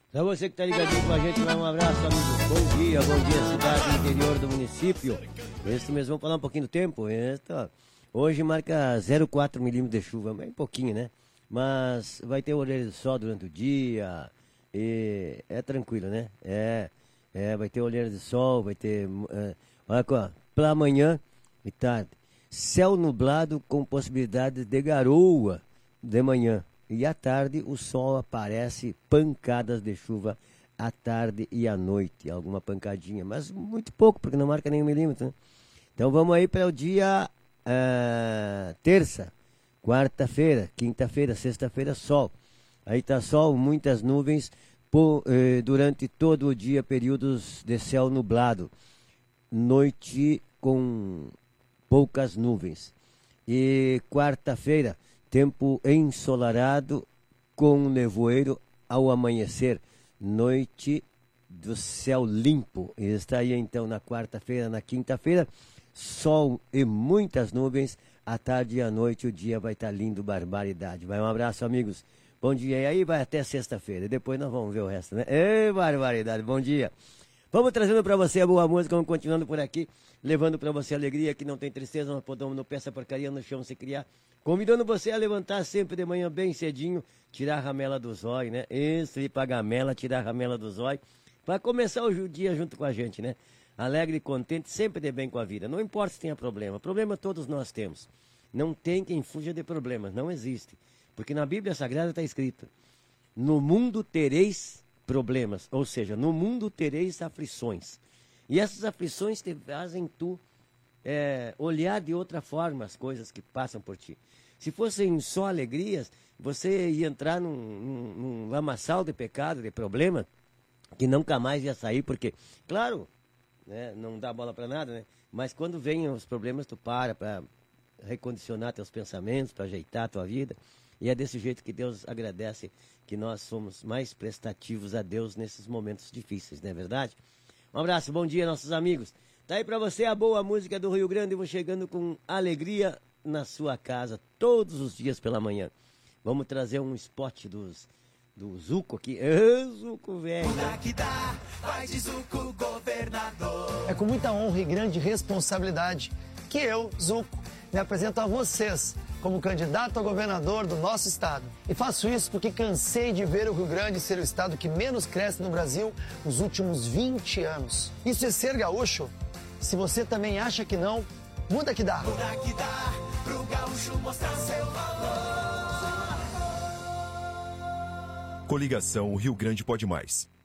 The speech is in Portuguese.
Pra você que tá ligadinho com a gente, vai um abraço, amigo. Bom dia, cidade do interior do município. Esse mesmo, vamos falar um pouquinho do tempo. Hoje marca 0,4 milímetros de chuva, bem pouquinho, né? Mas vai ter olheira de sol durante o dia e é tranquilo, né? Vai ter olheira de sol, vai ter... olha aqui, pela manhã e tarde. Céu nublado com possibilidade de garoa de manhã. E à tarde o sol aparece, pancadas de chuva à tarde e à noite. Alguma pancadinha, mas muito pouco, porque não marca nem 1 milímetro, né? Então vamos aí para o dia terça, quarta-feira, quinta-feira, sexta-feira, sol. Aí tá sol, muitas nuvens, durante todo o dia períodos de céu nublado. Noite com poucas nuvens. E quarta-feira, tempo ensolarado com nevoeiro ao amanhecer. Noite do céu limpo. E está aí então na quarta-feira, na quinta-feira, sol e muitas nuvens. À tarde e à noite o dia vai estar lindo, barbaridade. Vai um abraço, amigos. Bom dia. E aí vai até sexta-feira. Depois nós vamos ver o resto, né? Ei, barbaridade. Bom dia. Vamos trazendo para você a boa música, vamos continuando por aqui, levando para você alegria, que não tem tristeza, nós podemos não peça porcaria no chão se criar, convidando você a levantar sempre de manhã bem cedinho, tirar a ramela do zóio, né? Isso, ir pra gamela, tirar a ramela do zóio, para começar o dia junto com a gente, né? Alegre e contente, sempre de bem com a vida, não importa se tenha problema todos nós temos. Não tem quem fuja de problemas, não existe, porque na Bíblia Sagrada está escrito, no mundo tereis problemas, ou seja, no mundo tereis aflições. E essas aflições te fazem tu olhar de outra forma as coisas que passam por ti. Se fossem só alegrias, você ia entrar num lamaçal de pecado, de problema, que nunca mais ia sair, porque, claro, né, não dá bola para nada, né? Mas quando vêm os problemas, tu para recondicionar teus pensamentos, para ajeitar a tua vida. E é desse jeito que Deus agradece que nós somos mais prestativos a Deus nesses momentos difíceis, não é verdade? Um abraço, bom dia, nossos amigos. Tá aí pra você a boa música do Rio Grande, vou chegando com alegria na sua casa, todos os dias pela manhã. Vamos trazer um spot do Zuco aqui. Zuco, velho. É com muita honra e grande responsabilidade que eu, Zuco, me apresento a vocês como candidato a governador do nosso estado. E faço isso porque cansei de ver o Rio Grande ser o estado que menos cresce no Brasil nos últimos 20 anos. Isso é ser gaúcho? Se você também acha que não, muda que dá. Muda que dá, pro gaúcho mostrar seu valor. Coligação Rio Grande Pode Mais.